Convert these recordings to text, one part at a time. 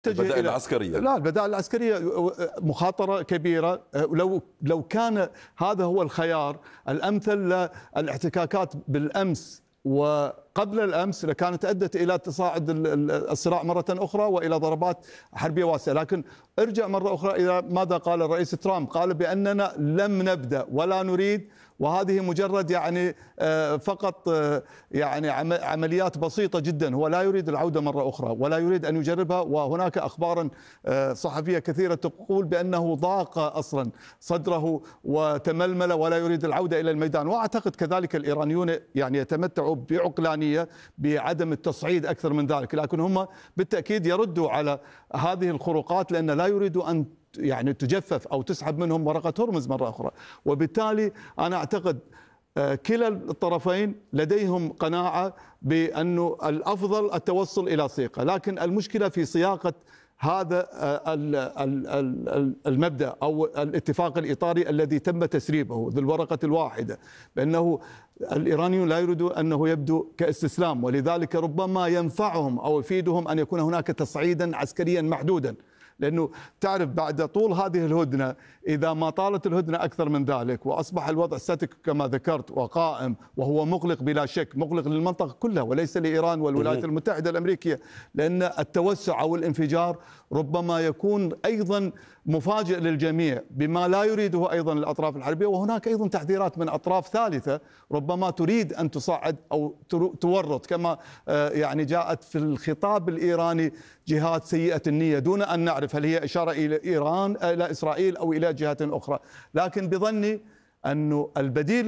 البدائل العسكرية. لا، البدائل العسكرية مخاطرة كبيرة. لو كان هذا هو الخيار الأمثل للاحتكاكات بالأمس وقبل الأمس لكانت أدت إلى تصاعد الصراع مرة أخرى وإلى ضربات حربية واسعة. لكن ارجع مرة أخرى إلى ماذا قال الرئيس ترامب. قال بأننا لم نبدأ ولا نريد، وهذه مجرد فقط عمليات بسيطة جدا. هو لا يريد العودة مرة أخرى ولا يريد أن يجربها. وهناك أخبارا صحفية كثيرة تقول بأنه ضاق أصلا صدره وتململ ولا يريد العودة إلى الميدان. وأعتقد كذلك الإيرانيون يتمتعوا بعقلانية بعدم التصعيد أكثر من ذلك، لكن هم بالتأكيد يردوا على هذه الخروقات لأن لا يريدوا أن تجفف أو تسحب منهم ورقة هرمز مرة أخرى. وبالتالي أنا أعتقد كلا الطرفين لديهم قناعة بأنه الأفضل التوصل إلى صيغة، لكن المشكلة في صياغة هذا المبدأ أو الاتفاق الإطاري الذي تم تسريبه ذو الورقة الواحدة، بأنه الإيرانيون لا يريدون أنه يبدو كاستسلام، ولذلك ربما ينفعهم أو يفيدهم أن يكون هناك تصعيدا عسكريا محدودا. لأنه تعرف بعد طول هذه الهدنة، إذا ما طالت الهدنة أكثر من ذلك وأصبح الوضع ستك كما ذكرت وقائم، وهو مقلق بلا شك، مقلق للمنطقة كلها وليس لإيران والولايات المتحدة الأمريكية، لأن التوسع أو الانفجار ربما يكون أيضا مفاجئ للجميع بما لا يريده أيضا الأطراف الحربية. وهناك أيضا تحذيرات من أطراف ثالثة ربما تريد أن تصعد أو تورط، كما جاءت في الخطاب الإيراني جهات سيئة النية دون أن نعرف هل هي إشارة إلى إيران إلى إسرائيل أو إلى جهات أخرى. لكن بظني أنه البديل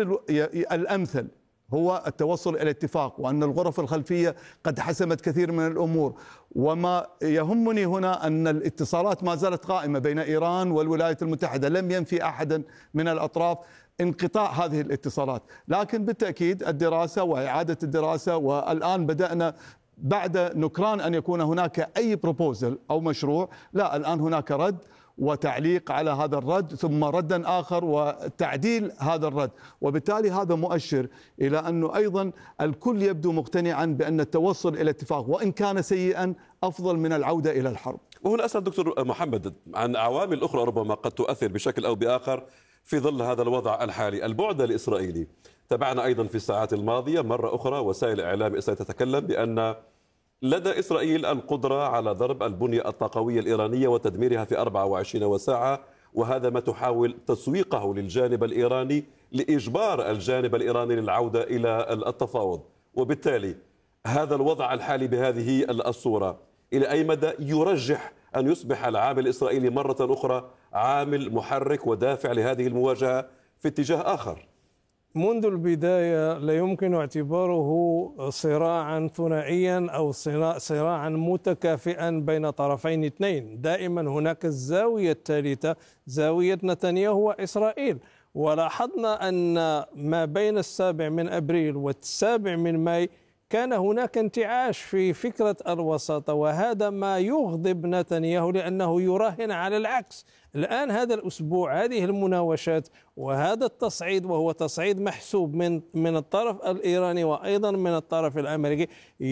الأمثل هو التوصل إلى اتفاق، وأن الغرف الخلفية قد حسمت كثير من الأمور. وما يهمني هنا أن الاتصالات ما زالت قائمة بين إيران والولايات المتحدة، لم ينفي أحدا من الأطراف انقطاع هذه الاتصالات. لكن بالتأكيد الدراسة وإعادة الدراسة، والآن بدأنا بعد نكران أن يكون هناك أي بروبوزل أو مشروع، لا، الآن هناك رد وتعليق على هذا الرد ثم ردا آخر وتعديل هذا الرد. وبالتالي هذا مؤشر إلى أنه أيضا الكل يبدو مقتنعا بأن التوصل إلى اتفاق وإن كان سيئا أفضل من العودة إلى الحرب. وهنا أسأل دكتور محمد عن عوامل أخرى ربما قد تؤثر بشكل أو بآخر في ظل هذا الوضع الحالي. البعد الإسرائيلي، تابعنا أيضا في الساعات الماضية مرة أخرى وسائل الإعلام إسرائيل تتكلم بأن لدى إسرائيل القدرة على ضرب البنية الطاقوية الإيرانية وتدميرها في 24 ساعة، وهذا ما تحاول تسويقه للجانب الإيراني لإجبار الجانب الإيراني للعودة إلى التفاوض. وبالتالي هذا الوضع الحالي بهذه الصورة إلى أي مدى يرجح أن يصبح العامل الإسرائيلي مرة أخرى عامل محرك ودافع لهذه المواجهة في اتجاه آخر؟ منذ البداية لا يمكن اعتباره صراعا ثنائيا أو صراعا متكافئا بين طرفين اثنين. دائما هناك الزاوية الثالثة، زاوية نتنياهو وإسرائيل. ولاحظنا أن ما بين 7 أبريل و7 ماي كان هناك انتعاش في فكرة الوساطة، وهذا ما يغضب نتنياهو لأنه يراهن على العكس. الآن هذا الأسبوع هذه المناوشات وهذا التصعيد، وهو تصعيد محسوب من الطرف الإيراني وأيضا من الطرف الأمريكي،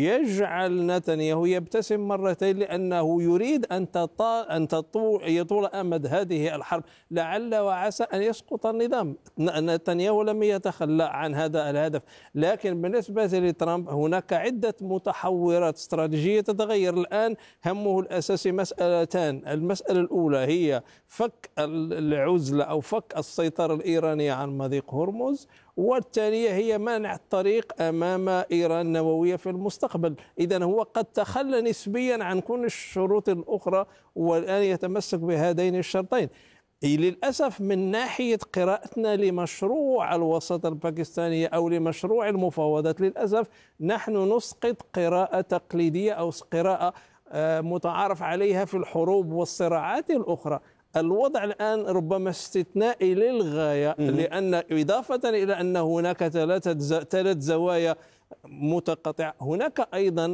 يجعل نتنياهو يبتسم مرتين لأنه يريد أن يطول أمد هذه الحرب، لعل وعسى أن يسقط النظام. نتنياهو لم يتخلى عن هذا الهدف. لكن بالنسبة لترامب هناك عدة متحورات استراتيجية تتغير. الآن همه الأساسي مسألتان. المسألة الأولى هي فك العزلة أو فك السيطرة الإيرانية عن مضيق هرمز، والثانية هي منع الطريق أمام إيران النووية في المستقبل. إذن هو قد تخلى نسبيا عن كل الشروط الأخرى والآن يتمسك بهذين الشرطين. للأسف من ناحية قراءتنا لمشروع الوساطة الباكستانية أو لمشروع المفاوضات، للأسف نحن نسقط قراءة تقليدية أو قراءة متعارف عليها في الحروب والصراعات الأخرى. الوضع الآن ربما استثنائي للغاية، لأن إضافة إلى أن هناك 3 زوايا متقاطعة، هناك أيضا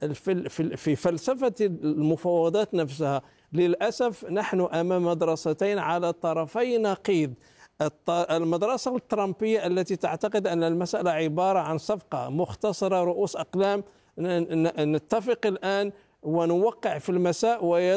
في فلسفة المفاوضات نفسها للأسف نحن أمام مدرستين على طرفي نقيض. المدرسة الترامبية التي تعتقد أن المسألة عبارة عن صفقة مختصرة رؤوس أقلام، نتفق الآن ونوقع في المساء